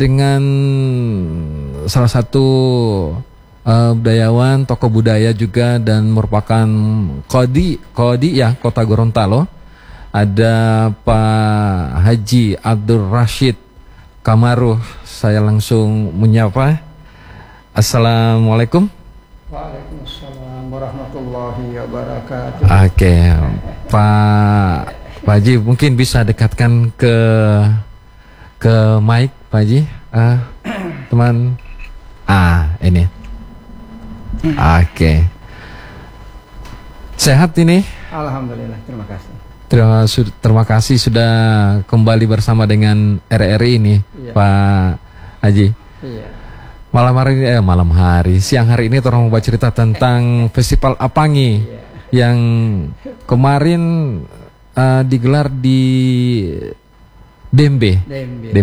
dengan salah satu budayawan, tokoh budaya juga, dan merupakan Qadi ya Kota Gorontalo. Ada Pak Haji Abdul Rashid Kamaruh. Saya langsung menyapa. Assalamualaikum. Waalaikumsalam warahmatullahi wabarakatuh. Oke, Pak Haji mungkin bisa dekatkan ke mic, Pak Haji. Teman. Ini. Oke. Sehat ini? Alhamdulillah, terima kasih. Terima kasih sudah kembali bersama dengan RRI ini, iya. Pak Haji. Iya. Siang hari ini orang mau cerita tentang Festival Apangi, iya, yang kemarin digelar di Dembe 1.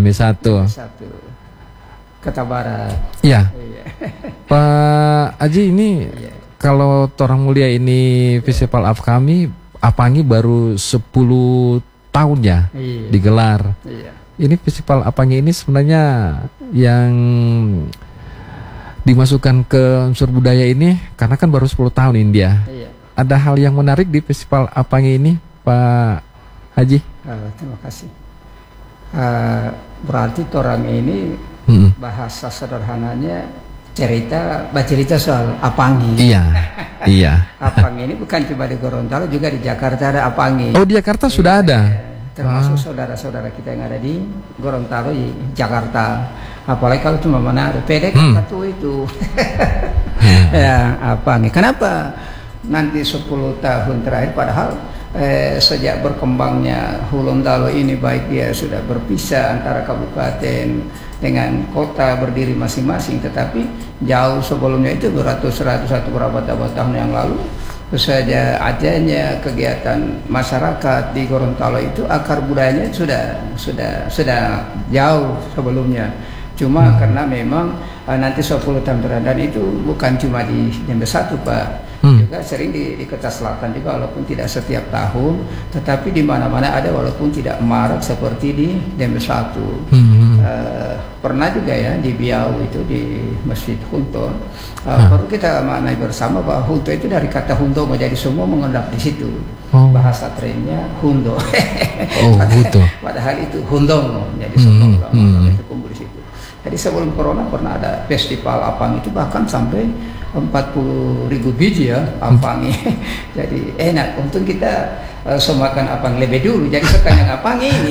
Kota Barat. Ya. Iya. Pak Haji, ini iya, kalau Torang Mulia ini Festival Apangi baru 10 tahun ya, iya, digelar. Iya. Ini Festival Apangi ini sebenarnya yang dimasukkan ke unsur budaya ini karena kan baru 10 tahun India. Iya. Ada hal yang menarik di Festival Apangi ini, Pak Haji? Terima kasih. Berarti Torang ini bahasa sederhananya bercerita soal Apangi. Iya, iya. Apangi ini bukan cuma di Gorontalo, juga di Jakarta ada Apangi. Oh, di Jakarta sudah ada. Termasuk saudara-saudara kita yang ada di Gorontalo, di Jakarta. Apalagi kalau cuma Manado, pedek satu itu. Ya, Apangi. Kenapa nanti 10 tahun terakhir, padahal sejak berkembangnya Gorontalo ini, baik dia sudah berpisah antara kabupaten dengan kota berdiri masing-masing, tetapi jauh sebelumnya itu beratus-ratus atau berapa tahun yang lalu saja adanya kegiatan masyarakat di Gorontalo itu, akar budayanya sudah jauh sebelumnya. Cuma karena memang nanti 10 tahun terakhir itu bukan cuma di Dembe 1, Pak. Juga sering di Kota Selatan juga, walaupun tidak setiap tahun, tetapi di mana-mana ada, walaupun tidak marak seperti di Dembe 1. Pernah juga ya di Biau itu, di Masjid Hunto. Perlu kita maknai bersama bahwa Hunto itu dari kata Hunto menjadi semua mengendap di situ. Bahasa trennya Hundo. Padahal itu Hundong, jadi semua ulama itu kumpul di situ. Jadi sebelum Corona pernah ada festival Apangi itu, bahkan sampai 40.000 biji ya Apangi. Jadi enak. Untung kita semakan Apangi lebih dulu, jadi sekarang Apangi ini.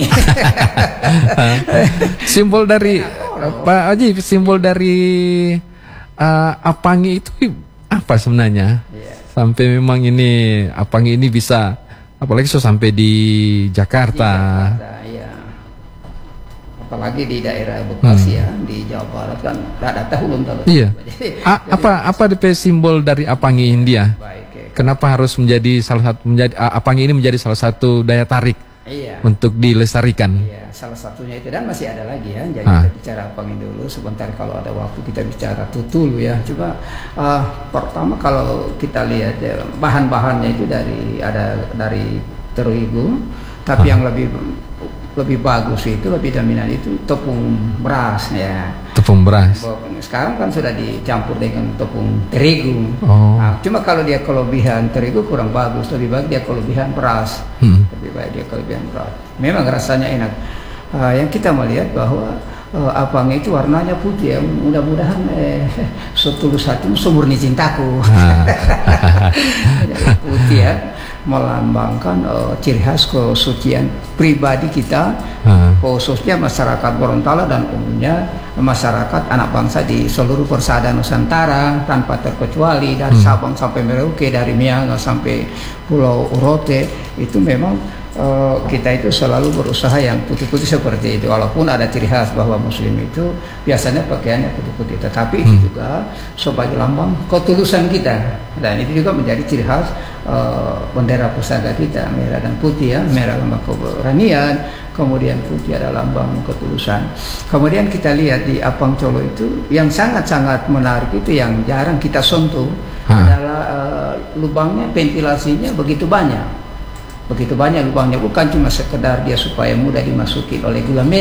Simbol dari Pak Haji, simbol dari Apangi itu apa sebenarnya? Yeah. Sampai memang ini Apangi ini bisa, apalagi sampai di Jakarta. Iya. Apalagi di daerah Bekasi ya, di Jawa Barat kan tidak tahu belum tahu. Iya. Apa simbol dari Apangi India? Baik, kenapa harus menjadi Apangi ini menjadi salah satu daya tarik, iya, untuk dilestarikan? Iya, salah satunya itu, dan masih ada lagi ya. Jadi kita bicara Apangi dulu sebentar, kalau ada waktu kita bicara Tutulu ya. Coba pertama kalau kita lihat ya, bahan-bahannya itu dari terigu, tapi yang lebih bagus itu, lebih dominan itu tepung beras ya. Tepung beras. Sekarang kan sudah dicampur dengan tepung terigu. Nah, cuma kalau dia kelebihan terigu kurang bagus, lebih baik dia kelebihan beras. Lebih baik dia kelebihan beras. Memang rasanya enak. Yang kita melihat bahwa Apangi itu warnanya putih ya. Mudah-mudahan setulus hatimu semurni cintaku. Putih ya, melambangkan ciri khas kesucian pribadi kita, khususnya masyarakat Gorontalo dan umumnya masyarakat anak bangsa di seluruh persada Nusantara tanpa terkecuali, dari Sabang sampai Merauke, dari Miangas sampai Pulau Urote. Itu memang kita itu selalu berusaha yang putih-putih seperti itu, walaupun ada ciri khas bahwa Muslim itu biasanya pakaiannya putih-putih, tetapi itu juga sebagai lambang ketulusan kita, dan itu juga menjadi ciri khas bendera pusaka kita, merah dan putih ya. Merah lambang keberanian, kemudian putih adalah lambang ketulusan. Kemudian kita lihat di Apang Colo itu yang sangat-sangat menarik itu, yang jarang kita sentuh adalah lubangnya, ventilasinya begitu banyak lubangnya, bukan cuma sekedar dia supaya mudah dimasuki oleh gula merah.